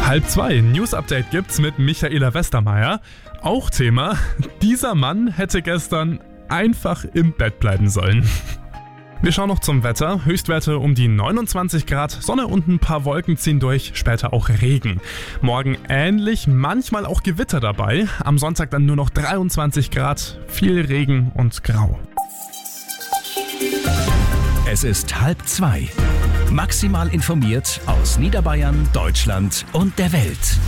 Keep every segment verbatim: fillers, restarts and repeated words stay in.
Halb zwei, News-Update gibt's mit Michaela Westermeier. Auch Thema, dieser Mann hätte gestern einfach im Bett bleiben sollen. Wir schauen noch zum Wetter. Höchstwerte um die neunundzwanzig Grad, Sonne und ein paar Wolken ziehen durch, später auch Regen. Morgen ähnlich, manchmal auch Gewitter dabei. Am Sonntag dann nur noch dreiundzwanzig Grad, viel Regen und grau. Es ist halb zwei. Maximal informiert aus Niederbayern, Deutschland und der Welt.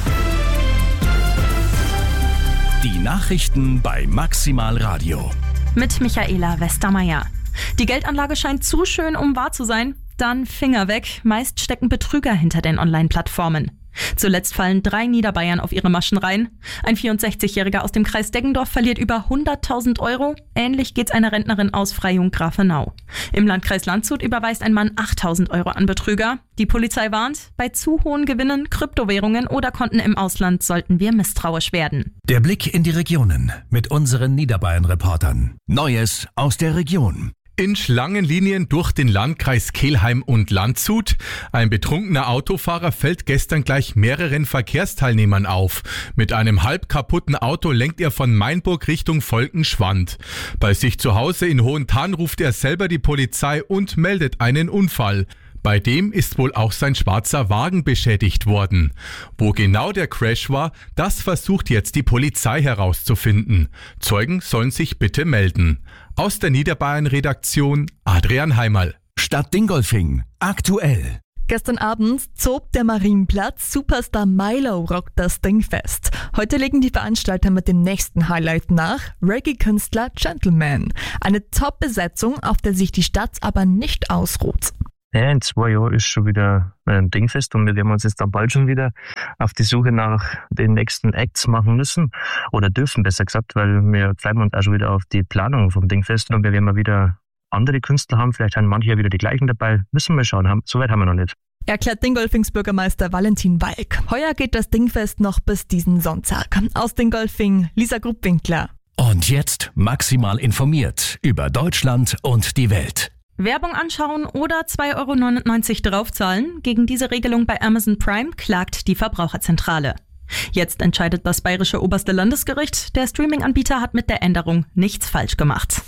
Die Nachrichten bei Maximal Radio. Mit Michaela Westermeier. Die Geldanlage scheint zu schön, um wahr zu sein. Dann Finger weg. Meist stecken Betrüger hinter den Online-Plattformen. Zuletzt fallen drei Niederbayern auf ihre Maschen rein. Ein vierundsechzigjähriger aus dem Kreis Deggendorf verliert über hunderttausend Euro. Ähnlich geht's einer Rentnerin aus Freyung-Grafenau. Im Landkreis Landshut überweist ein Mann achttausend Euro an Betrüger. Die Polizei warnt, bei zu hohen Gewinnen, Kryptowährungen oder Konten im Ausland sollten wir misstrauisch werden. Der Blick in die Regionen mit unseren Niederbayern-Reportern. Neues aus der Region. In Schlangenlinien durch den Landkreis Kelheim und Landshut. Ein betrunkener Autofahrer fällt gestern gleich mehreren Verkehrsteilnehmern auf. Mit einem halb kaputten Auto lenkt er von Mainburg Richtung Volkenschwand. Bei sich zu Hause in Hohenthahn ruft er selber die Polizei und meldet einen Unfall. Bei dem ist wohl auch sein schwarzer Wagen beschädigt worden. Wo genau der Crash war, das versucht jetzt die Polizei herauszufinden. Zeugen sollen sich bitte melden. Aus der Niederbayern-Redaktion Adrian Heimerl. Stadt Dingolfing. Aktuell. Gestern Abend zob der Marienplatz, Superstar Milo rockt das Dingfest. Heute legen die Veranstalter mit dem nächsten Highlight nach, Reggae-Künstler Gentleman. Eine Top-Besetzung, auf der sich die Stadt aber nicht ausruht. Ja, in zwei Jahren ist schon wieder ein Dingfest und wir werden uns jetzt dann bald schon wieder auf die Suche nach den nächsten Acts machen müssen oder dürfen, besser gesagt, weil wir bleiben uns auch schon wieder auf die Planung vom Dingfest und wir werden mal wieder andere Künstler haben, vielleicht haben manche ja wieder die gleichen dabei, müssen wir schauen, haben, so weit haben wir noch nicht. Erklärt Dingolfings Bürgermeister Valentin Walk. Heuer geht das Dingfest noch bis diesen Sonntag. Aus Dingolfing, Lisa Gruppwinkler. Und jetzt maximal informiert über Deutschland und die Welt. Werbung anschauen oder zwei Euro neunundneunzig draufzahlen? Gegen diese Regelung bei Amazon Prime klagt die Verbraucherzentrale. Jetzt entscheidet das bayerische oberste Landesgericht. Der Streaming-Anbieter hat mit der Änderung nichts falsch gemacht.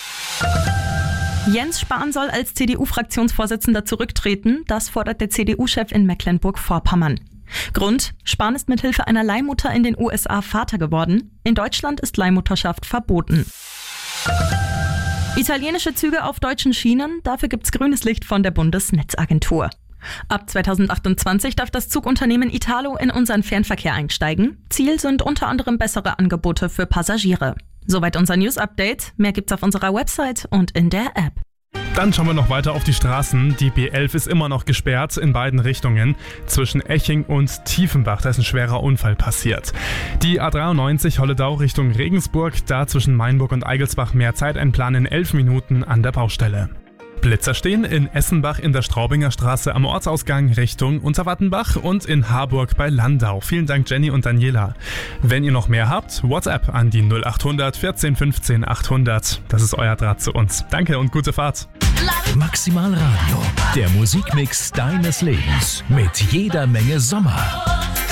Jens Spahn soll als C D U-Fraktionsvorsitzender zurücktreten. Das fordert der C D U-Chef in Mecklenburg-Vorpommern. Grund: Spahn ist mithilfe einer Leihmutter in den U S A Vater geworden. In Deutschland ist Leihmutterschaft verboten. Italienische Züge auf deutschen Schienen, dafür gibt's grünes Licht von der Bundesnetzagentur. Ab zweitausendachtundzwanzig darf das Zugunternehmen Italo in unseren Fernverkehr einsteigen. Ziel sind unter anderem bessere Angebote für Passagiere. Soweit unser News-Update. Mehr gibt's auf unserer Website und in der App. Dann schauen wir noch weiter auf die Straßen. Die B elf ist immer noch gesperrt in beiden Richtungen. Zwischen Eching und Tiefenbach, da ist ein schwerer Unfall passiert. Die A dreiundneunzig Holledau Richtung Regensburg, da zwischen Mainburg und Eigelsbach mehr Zeit einplanen, elf Minuten an der Baustelle. Blitzer stehen in Essenbach in der Straubinger Straße am Ortsausgang Richtung Unterwattenbach und in Harburg bei Landau. Vielen Dank Jenny und Daniela. Wenn ihr noch mehr habt, WhatsApp an die null achthundert vierzehn fünfzehn achthundert. Das ist euer Draht zu uns. Danke und gute Fahrt. Maximal Radio, der Musikmix deines Lebens mit jeder Menge Sommer.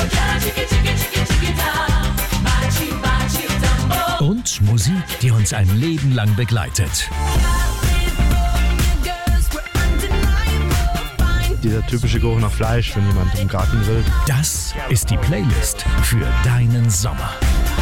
Und Musik, die uns ein Leben lang begleitet. Dieser typische Geruch nach Fleisch, wenn jemand im Garten grillt. Das ist die Playlist für deinen Sommer.